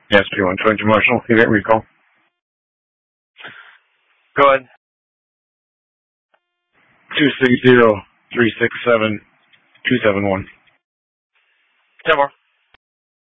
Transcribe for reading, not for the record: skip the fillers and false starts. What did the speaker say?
Yes, P120 Marshall. You get recall. Go ahead. 260-367-271. 10 more.